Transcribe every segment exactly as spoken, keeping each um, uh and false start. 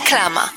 Reklama.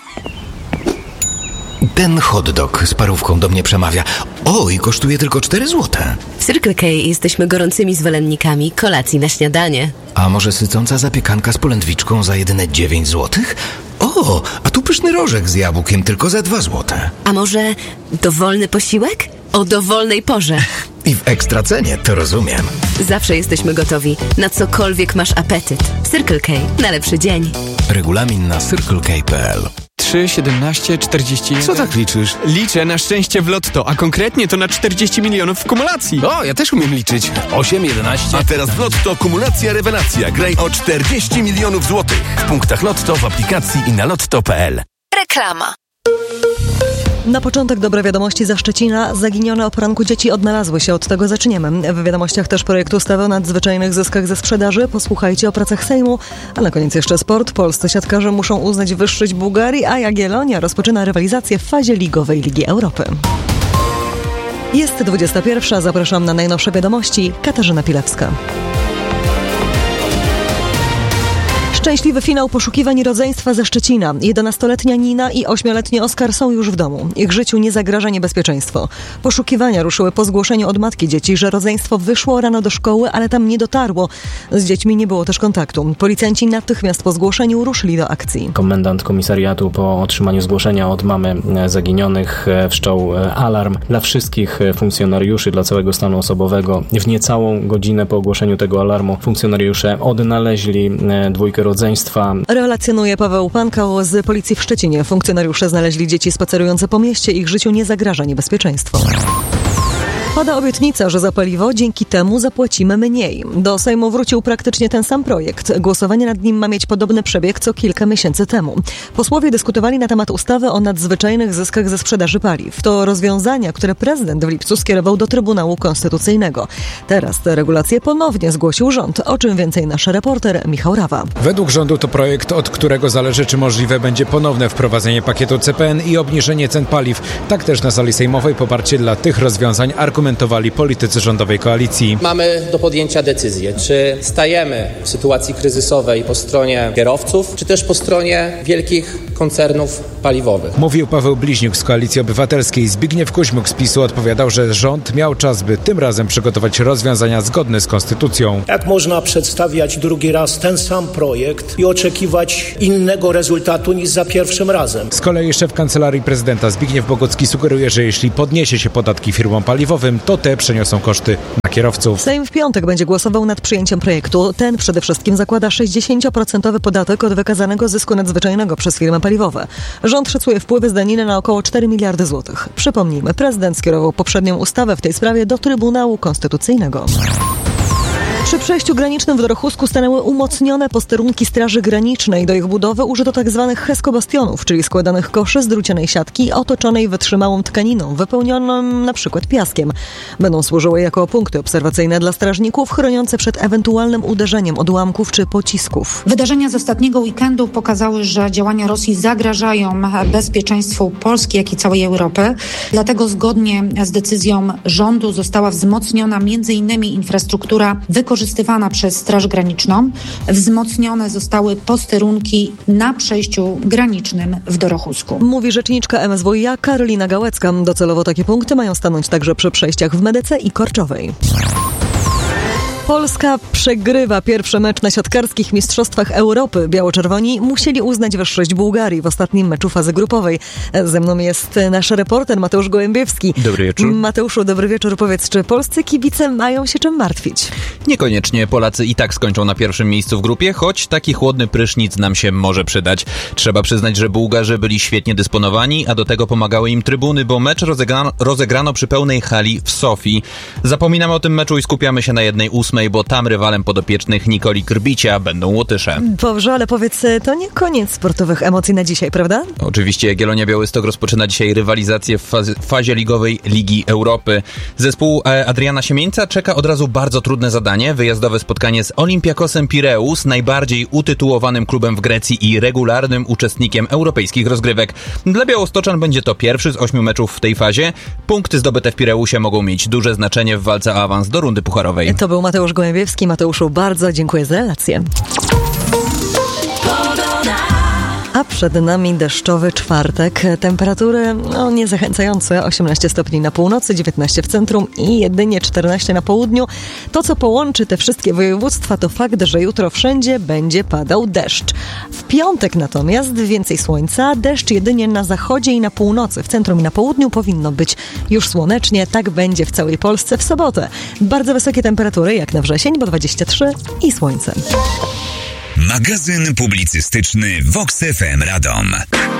Ten hot dog z parówką do mnie przemawia. O, i kosztuje tylko cztery złote. W Circle K jesteśmy gorącymi zwolennikami kolacji na śniadanie. A może sycąca zapiekanka z polędwiczką za jedyne dziewięć złotych? O, a tu pyszny rożek z jabłkiem tylko za dwa złote. A może dowolny posiłek? O dowolnej porze. I w ekstra cenie, to rozumiem. Zawsze jesteśmy gotowi, na cokolwiek masz apetyt. Circle K. Na lepszy dzień. Regulamin na circle k kropka p l. trzy, siedemnaście, czterdzieści jeden. Co tak liczysz? Liczę na szczęście w lotto, a konkretnie to na czterdzieści milionów w kumulacji. O, ja też umiem liczyć. osiem, jedenaście. A teraz w Lotto kumulacja rewelacja. Graj o czterdzieści milionów złotych. W punktach Lotto, w aplikacji i na lotto kropka p l. Reklama. Na początek dobre wiadomości ze Szczecina. Zaginione o poranku dzieci odnalazły się. Od tego zaczniemy. W wiadomościach też projekt ustawy o nadzwyczajnych zyskach ze sprzedaży. Posłuchajcie o pracach Sejmu. A na koniec jeszcze sport. Polscy siatkarze muszą uznać wyższość Bułgarii, a Jagiellonia rozpoczyna rywalizację w fazie ligowej Ligi Europy. Jest dwudziesta pierwsza. Zapraszam na najnowsze wiadomości. Katarzyna Pilewska. Szczęśliwy finał poszukiwań rodzeństwa ze Szczecina. jedenastoletnia Nina i ośmioletni Oskar są już w domu. Ich życiu nie zagraża niebezpieczeństwo. Poszukiwania ruszyły po zgłoszeniu od matki dzieci, że rodzeństwo wyszło rano do szkoły, ale tam nie dotarło. Z dziećmi nie było też kontaktu. Policjanci natychmiast po zgłoszeniu ruszyli do akcji. Komendant komisariatu po otrzymaniu zgłoszenia od mamy zaginionych wszczął alarm dla wszystkich funkcjonariuszy, dla całego stanu osobowego. W niecałą godzinę po ogłoszeniu tego alarmu funkcjonariusze odnaleźli dwójkę rodzeństwa. Relacjonuje Paweł Pankał z policji w Szczecinie. Funkcjonariusze znaleźli dzieci spacerujące po mieście. Ich życiu nie zagraża niebezpieczeństwo. Pada obietnica, że za paliwo dzięki temu zapłacimy mniej. Do Sejmu wrócił praktycznie ten sam projekt. Głosowanie nad nim ma mieć podobny przebieg co kilka miesięcy temu. Posłowie dyskutowali na temat ustawy o nadzwyczajnych zyskach ze sprzedaży paliw. To rozwiązania, które prezydent w lipcu skierował do Trybunału Konstytucyjnego. Teraz te regulacje ponownie zgłosił rząd. O czym więcej nasz reporter Michał Rawa. Według rządu to projekt, od którego zależy, czy możliwe będzie ponowne wprowadzenie pakietu C P N i obniżenie cen paliw. Tak też na sali sejmowej poparcie dla tych rozwiązań argumentowali politycy rządowej koalicji. Mamy do podjęcia decyzję, czy stajemy w sytuacji kryzysowej po stronie kierowców, czy też po stronie wielkich koncernów paliwowych. Mówił Paweł Bliźniuk z Koalicji Obywatelskiej. Zbigniew Kuźmiuk z PiSu odpowiadał, że rząd miał czas, by tym razem przygotować rozwiązania zgodne z konstytucją. Jak można przedstawiać drugi raz ten sam projekt i oczekiwać innego rezultatu niż za pierwszym razem? Z kolei szef Kancelarii Prezydenta Zbigniew Bogucki sugeruje, że jeśli podniesie się podatki firmom paliwowym, to te przeniosą koszty na kierowców. Sejm w piątek będzie głosował nad przyjęciem projektu. Ten przede wszystkim zakłada sześćdziesięcioprocentowy podatek od wykazanego zysku nadzwyczajnego przez firmy paliwowe. Rząd szacuje wpływy z daniny na około cztery miliardy złotych. Przypomnijmy, prezydent skierował poprzednią ustawę w tej sprawie do Trybunału Konstytucyjnego. Przy przejściu granicznym w Dorochusku stanęły umocnione posterunki Straży Granicznej. Do ich budowy użyto tzw. heskobastionów, czyli składanych koszy z drucianej siatki otoczonej wytrzymałą tkaniną, wypełnioną na przykład piaskiem. Będą służyły jako punkty obserwacyjne dla strażników, chroniące przed ewentualnym uderzeniem odłamków czy pocisków. Wydarzenia z ostatniego weekendu pokazały, że działania Rosji zagrażają bezpieczeństwu Polski, jak i całej Europy. Dlatego zgodnie z decyzją rządu została wzmocniona między innymi infrastruktura wykorzystywana przez Straż Graniczną. Wzmocnione zostały posterunki na przejściu granicznym w Dorochusku. Mówi rzeczniczka M S W iA Karolina Gałecka. Docelowo takie punkty mają stanąć także przy przejściach w Medyce i Korczowej. Polska przegrywa pierwszy mecz na siatkarskich mistrzostwach Europy. Biało-czerwoni musieli uznać wyższość Bułgarii w ostatnim meczu fazy grupowej. Ze mną jest nasz reporter Mateusz Gołębiewski. Dobry wieczór. Mateuszu, dobry wieczór. Powiedz, czy polscy kibice mają się czym martwić? Niekoniecznie. Polacy i tak skończą na pierwszym miejscu w grupie, choć taki chłodny prysznic nam się może przydać. Trzeba przyznać, że Bułgarzy byli świetnie dysponowani, a do tego pomagały im trybuny, bo mecz rozegrano, rozegrano przy pełnej hali w Sofii. Zapominamy o tym meczu i skupiamy się na jednej ósmej, bo tam rywalem podopiecznych Nikoli Krbicia będą Łotysze. Dobrze, ale powiedz, to nie koniec sportowych emocji na dzisiaj, prawda? Oczywiście Jagiellonia Białystok rozpoczyna dzisiaj rywalizację w fazie, fazie ligowej Ligi Europy. Zespół Adriana Siemieńca czeka od razu bardzo trudne zadanie. Wyjazdowe spotkanie z Olympiakosem Pireus, najbardziej utytułowanym klubem w Grecji i regularnym uczestnikiem europejskich rozgrywek. Dla Białostoczan będzie to pierwszy z ośmiu meczów w tej fazie. Punkty zdobyte w Pireusie mogą mieć duże znaczenie w walce o awans do rundy pucharowej. To był Mateusz Gołębiewski. Mateuszu, bardzo dziękuję za relację. A przy Przed nami deszczowy czwartek. Temperatury no, niezachęcające. osiemnaście stopni na północy, dziewiętnaście w centrum i jedynie czternaście na południu. To, co połączy te wszystkie województwa, to fakt, że jutro wszędzie będzie padał deszcz. W piątek natomiast więcej słońca, deszcz jedynie na zachodzie i na północy. W centrum i na południu powinno być już słonecznie. Tak będzie w całej Polsce w sobotę. Bardzo wysokie temperatury, jak na wrzesień, bo dwadzieścia trzy i słońce. Magazyn publicystyczny Vox F M Radom.